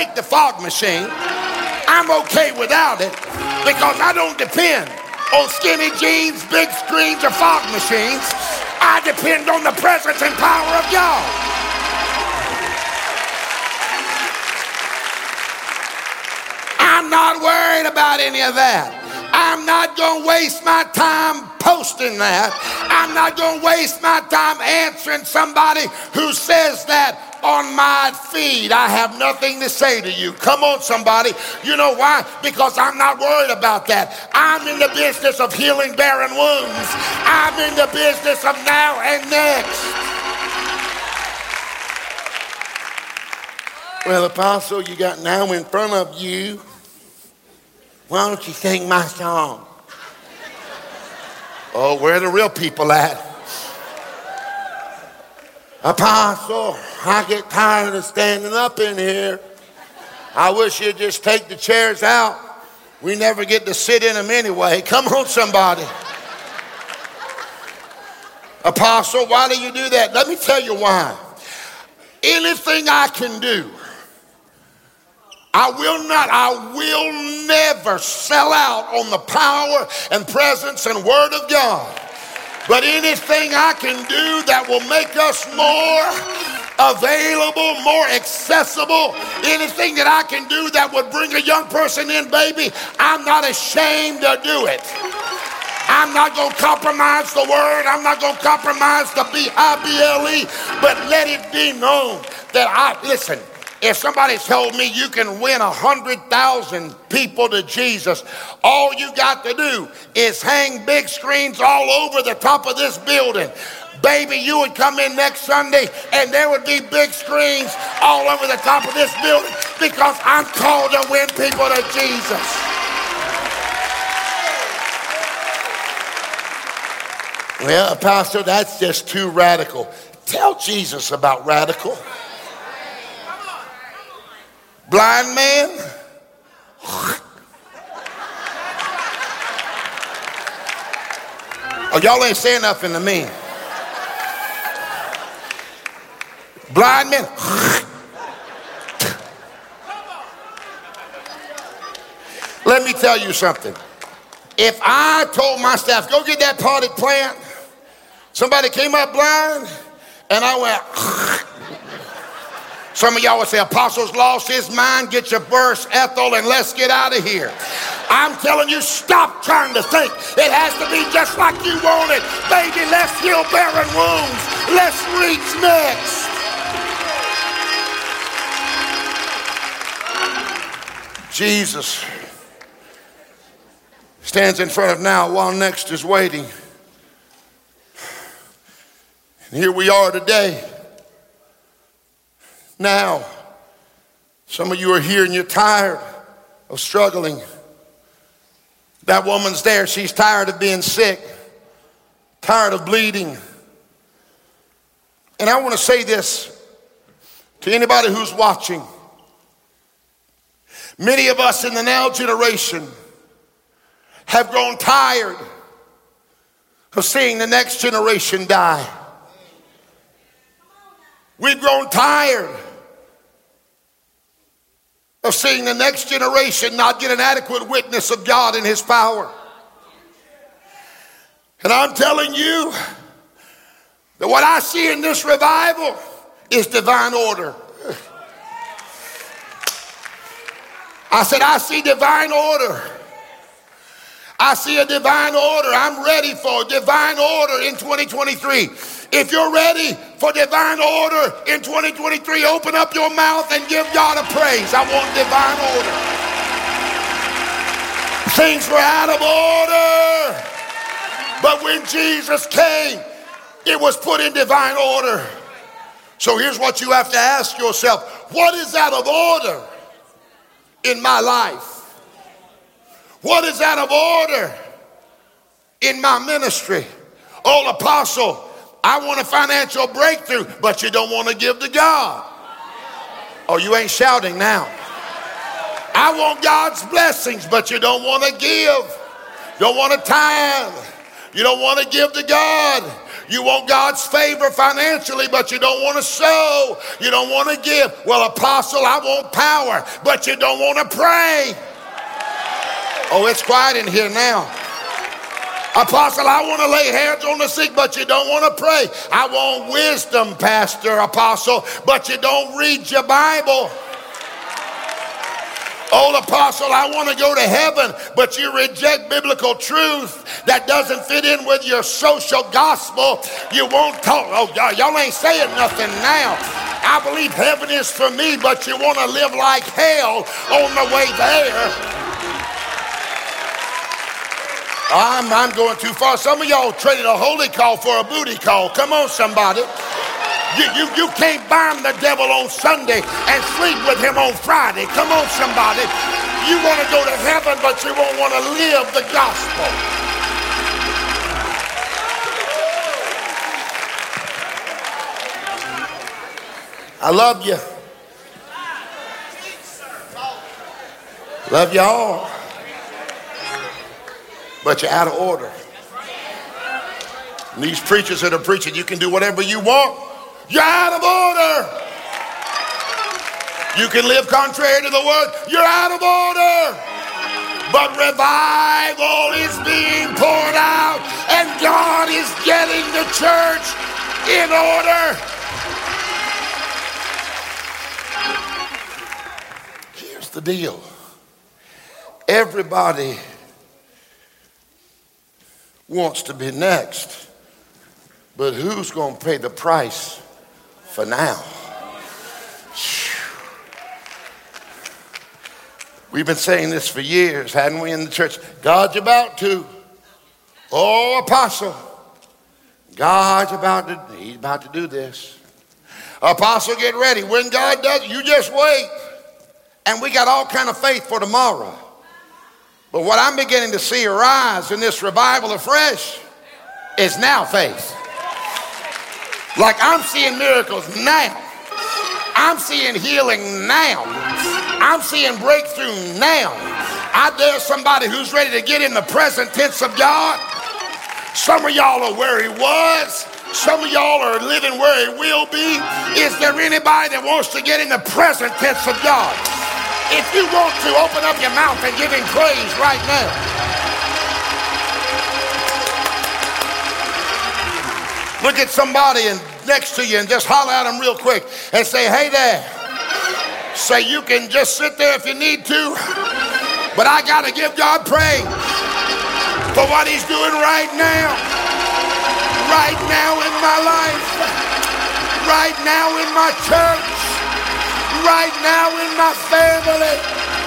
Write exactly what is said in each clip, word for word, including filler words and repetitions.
take the fog machine. I'm okay without it because I don't depend on skinny jeans, big screens, or fog machines. I depend on the presence and power of God. I'm not worried about any of that. I'm not going to waste my time posting that. I'm not going to waste my time answering somebody who says that on my feed. I have nothing to say to you. Come on, somebody. You know why? Because I'm not worried about that. I'm in the business of healing barren wombs. I'm in the business of now and next. Well, Apostle, you got now in front of you. Why don't you sing my song? Oh, where are the real people at? Apostle, I get tired of standing up in here. I wish you'd just take the chairs out. We never get to sit in them anyway. Come on, somebody. Apostle, why do you do that? Let me tell you why. Anything I can do, I will not, I will never sell out on the power and presence and word of God. But anything I can do that will make us more available, more accessible, anything that I can do that would bring a young person in, baby, I'm not ashamed to do it. I'm not going to compromise the word. I'm not going to compromise the B I B L E, but let it be known that I, listen, if somebody told me you can win a hundred thousand people to Jesus, all you got to do is hang big screens all over the top of this building. Baby, you would come in next Sunday and there would be big screens all over the top of this building because I'm called to win people to Jesus. Well, Pastor, that's just too radical. Tell Jesus about radical. Blind man. Oh, y'all ain't saying nothing to me. Blind man. Let me tell you something. If I told my staff, go get that potted plant, somebody came up blind, and I went, some of y'all would say, Apostle's lost his mind. Get your verse, Ethel, and let's get out of here. I'm telling you, stop trying to think. It has to be just like you want it. Baby, let's heal barren wounds. Let's reach next. Jesus stands in front of now while next is waiting. And here we are today. Now, some of you are here and you're tired of struggling. That woman's there. She's tired of being sick, tired of bleeding. And I want to say this to anybody who's watching. Many of us in the now generation have grown tired of seeing the next generation die. We've grown tired of seeing the next generation not get an adequate witness of God and his power. And I'm telling you that what I see in this revival is divine order. I said, I see divine order. I see a divine order. I'm ready for divine order in twenty twenty-three. If you're ready for divine order in twenty twenty-three, open up your mouth and give God a praise. I want divine order. Things were out of order, but when Jesus came, it was put in divine order. So here's what you have to ask yourself. What is out of order in my life? What is out of order in my ministry? Oh, Apostle, I want a financial breakthrough, but you don't want to give to God. Oh, you ain't shouting now. I want God's blessings, but you don't want to give. You don't want to tithe. You don't want to give to God. You want God's favor financially, but you don't want to sow. You don't want to give. Well, apostle, I want power, but you don't want to pray. Oh, it's quiet in here now. Apostle, I want to lay hands on the sick, but you don't want to pray. I want wisdom, Pastor, Apostle, but you don't read your Bible. Old apostle, I want to go to heaven, but you reject biblical truth that doesn't fit in with your social gospel. You won't talk. Oh, y'all, y'all ain't saying nothing now. I believe heaven is for me, but you want to live like hell on the way there. I'm, I'm going too far. Some of y'all traded a holy call for a booty call. Come on, somebody. You, you, you can't bind the devil on Sunday and sleep with him on Friday. Come on, somebody. You want to go to heaven, but you won't want to live the gospel. I love you. Love y'all. But you're out of order. And these preachers that are preaching, you can do whatever you want. You're out of order. You can live contrary to the word. You're out of order. But revival is being poured out, and God is getting the church in order. Here's the deal. Everybody wants to be next, but who's going to pay the price for now? We've been saying this for years, hadn't we, in the church? God's about to. Oh, apostle, God's about to, he's about to do this. Apostle, get ready. When God does it, you just wait. And we got all kind of faith for tomorrow. But what I'm beginning to see arise in this revival afresh is now faith. Like I'm seeing miracles now. I'm seeing healing now. I'm seeing breakthrough now. I dare somebody who's ready to get in the present tense of God. Some of y'all are where he was. Some of y'all are living where he will be. Is there anybody that wants to get in the present tense of God? If you want to, open up your mouth and give him praise right now. Look at somebody and next to you and just holler at them real quick and say, hey there. Say, you can just sit there if you need to, but I got to give God praise for what he's doing right now. Right now in my life. Right now in my church. Right now in my family.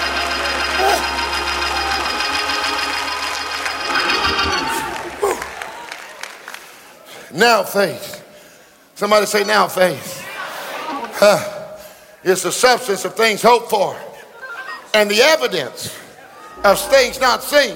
Now faith. Somebody say now faith. Huh. It's the substance of things hoped for and the evidence of things not seen.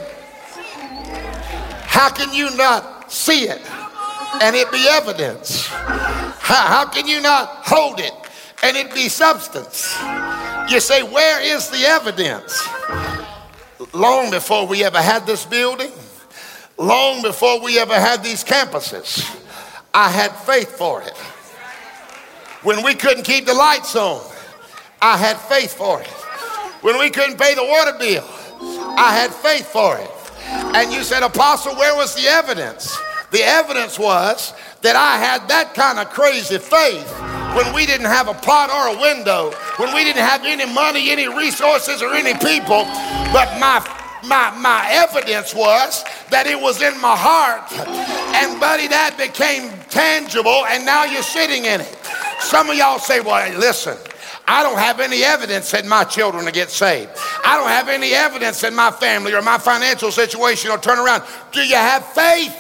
How can you not see it and it be evidence? How, how can you not hold it and it be substance? You say, where is the evidence? Long before we ever had this building, long before we ever had these campuses, I had faith for it. When we couldn't keep the lights on, I had faith for it. When we couldn't pay the water bill, I had faith for it. And you said, Apostle, where was the evidence? The evidence was that I had that kind of crazy faith when we didn't have a pot or a window, when we didn't have any money, any resources, or any people, but my My, my evidence was that it was in my heart, and buddy, that became tangible, and now you're sitting in it. Some of y'all say, well, hey, listen, I don't have any evidence that my children will get saved. I don't have any evidence that my family or my financial situation will turn around. Do you have faith?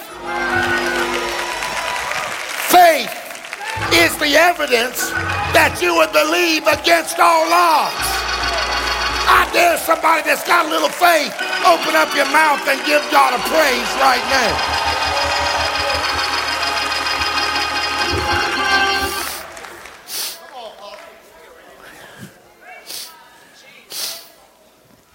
Faith is the evidence that you would believe against all odds. I dare somebody that's got a little faith, open up your mouth and give God a praise right now.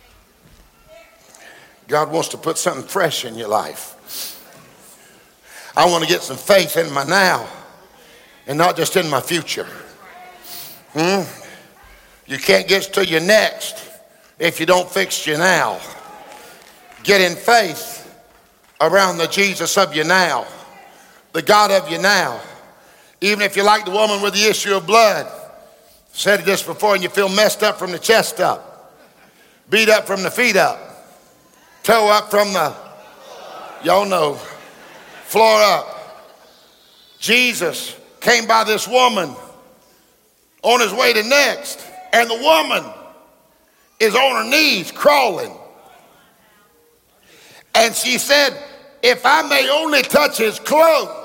God wants to put something fresh in your life. I want to get some faith in my now and not just in my future. Hmm? You can't get to your next if you don't fix your now. Get in faith around the Jesus of your now, the God of your now. Even if you're like the woman with the issue of blood, said this before, and you feel messed up from the chest up, beat up from the feet up, toe up from the, y'all know, floor up. Jesus came by this woman on his way to next, and the woman is on her knees crawling. And she said, if I may only touch his clothes,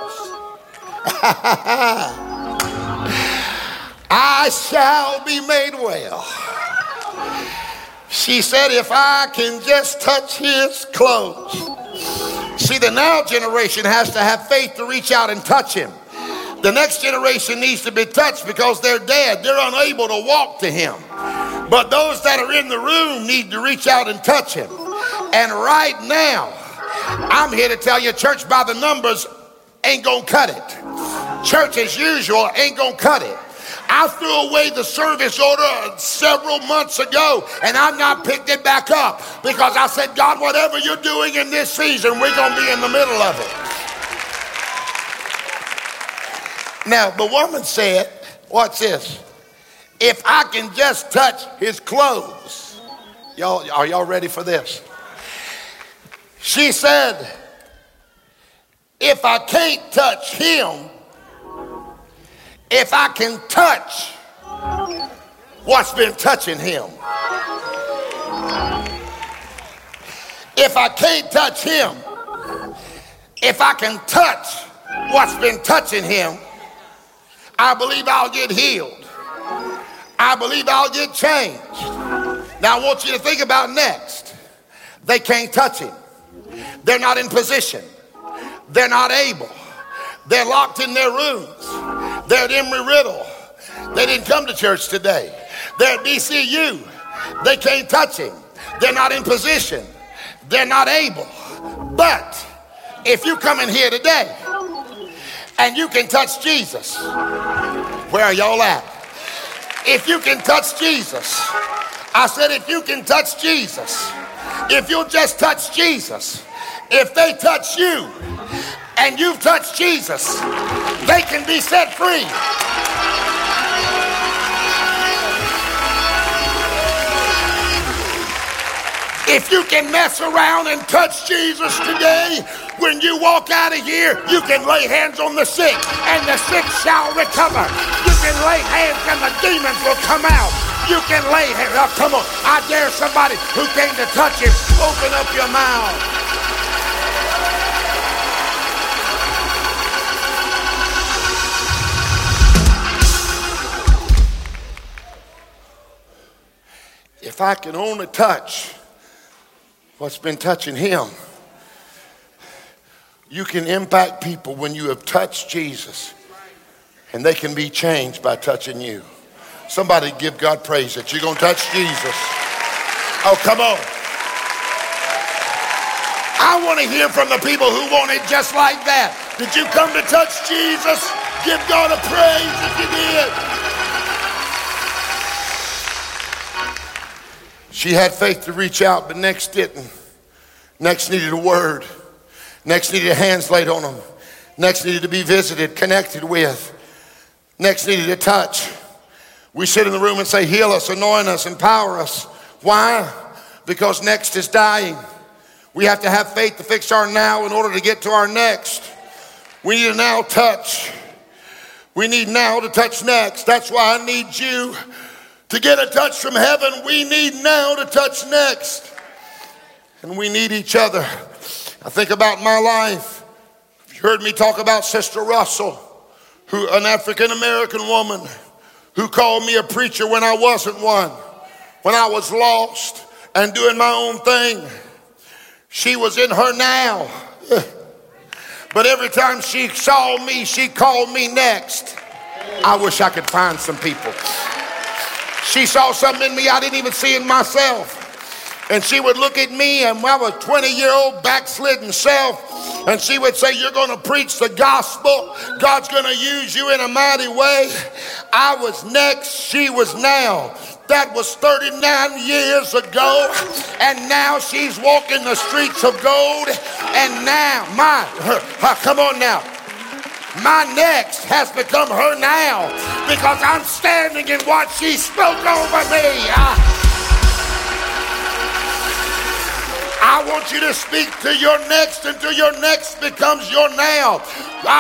I shall be made well. She said, if I can just touch his clothes. See, the now generation has to have faith to reach out and touch him. The next generation needs to be touched because they're dead. They're unable to walk to him. But those that are in the room need to reach out and touch him. And right now, I'm here to tell you, church by the numbers ain't gonna cut it. Church as usual ain't gonna cut it. I threw away the service order several months ago, and I've not picked it back up because I said, God, whatever you're doing in this season, we're gonna be in the middle of it. Now, the woman said, watch this, if I can just touch his clothes. Y'all, are y'all ready for this? She said, if I can't touch him, if I can touch what's been touching him, if I can't touch him, if I can touch what's been touching him, I believe I'll get healed. I believe I'll get changed. Now I want you to think about next. They can't touch him. They're not in position. They're not able. They're locked in their rooms. They're at Embry-Riddle. They didn't come to church today. They're at B C U. They can't touch him. They're not in position. They're not able. But if you come in here today and you can touch Jesus, where are y'all at? If you can touch Jesus, I said if you can touch Jesus, if you'll just touch Jesus, if they touch you and you've touched Jesus, they can be set free. If you can mess around and touch Jesus today, when you walk out of here, you can lay hands on the sick and the sick shall recover. You can lay hands and the demons will come out. You can lay hands. Oh, come on. I dare somebody who came to touch him, open up your mouth. If I can only touch what's been touching him, you can impact people when you have touched Jesus, and they can be changed by touching you. Somebody give God praise that you're going to touch Jesus. Oh, come on. I want to hear from the people who want it just like that. Did you come to touch Jesus? Give God a praise if you did. She had faith to reach out, but next didn't. Next needed a word. Next needed hands laid on them. Next needed to be visited, connected with. Next needed a touch. We sit in the room and say, heal us, anoint us, empower us. Why? Because next is dying. We have to have faith to fix our now in order to get to our next. We need a now touch. We need now to touch next. That's why I need you to get a touch from heaven. We need now to touch next. And we need each other. I think about my life. You heard me talk about Sister Russell, who, an African-American woman who called me a preacher when I wasn't one, when I was lost and doing my own thing. She was in her now. But every time she saw me, she called me next. I wish I could find some people. She saw something in me I didn't even see in myself. And she would look at me and I was twenty-year-old backslidden self, and she would say, you're going to preach the gospel. God's going to use you in a mighty way. I was next, she was now. That was thirty-nine years ago, and now she's walking the streets of gold. And now, my, her, her, come on now. My next has become her now, because I'm standing in what she spoke over me. I, I want you to speak to your next until your next becomes your now. I